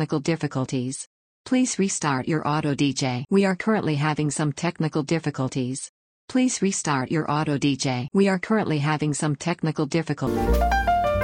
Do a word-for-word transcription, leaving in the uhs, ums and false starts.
technical difficulties. Please restart your auto D J. We are currently having some technical difficulties. Please restart your auto D J. We are currently having some technical difficulties.